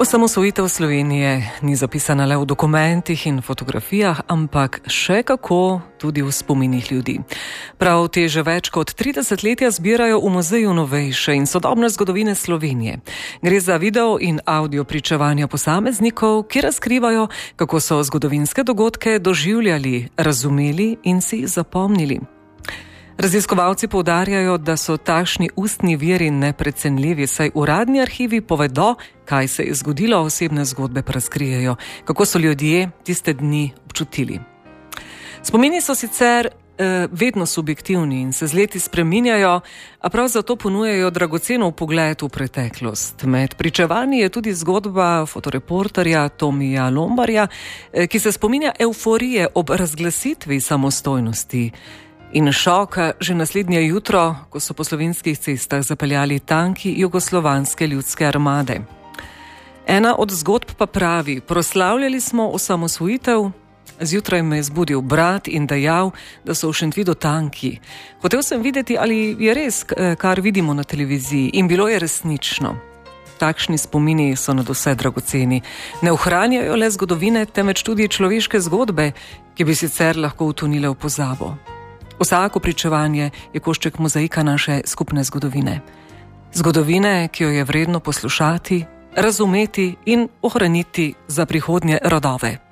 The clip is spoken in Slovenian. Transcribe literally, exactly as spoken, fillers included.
Osamosvojitev Slovenije ni zapisana le v dokumentih in fotografijah, ampak še kako tudi v spominih ljudi. Prav te že več kot tri desetletja zbirajo v Muzeju novejše in sodobne zgodovine Slovenije. Gre za video in audio pričevanja posameznikov, ki razkrivajo, kako so zgodovinske dogodke doživljali, razumeli in si zapomnili. Raziskovalci poudarjajo, da so takšni ustni viri neprecenljivi, saj uradni arhivi povedo, kaj se je zgodilo, osebne zgodbe pa razkrijejo, kako so ljudje tiste dni občutili. Spomini so sicer eh, vedno subjektivni in se z leti spreminjajo, a prav zato ponujajo dragocen vpogled v preteklost. Med pričevanji je tudi zgodba fotoreporterja Tomija Lombarja, eh, ki se spominja evforije ob razglasitvi samostojnosti in šoka že naslednje jutro, ko so po slovenskih cestah zapeljali tanki Jugoslovanske ljudske armade. Ena od zgodb pa pravi: proslavljali smo osamosvojitev, zjutraj me je zbudil brat in dejal, da so v Šentvidu tanki. Hotel sem videti, ali je res, kar vidimo na televiziji, in bilo je resnično. Takšni spomini so nadvse dragoceni. Ne ohranjajo le zgodovine, temveč tudi človeške zgodbe, ki bi sicer lahko utonile v pozabo. Vsako pričevanje je košček mozaika naše skupne zgodovine. Zgodovine, ki jo je vredno poslušati, razumeti in ohraniti za prihodnje rodove.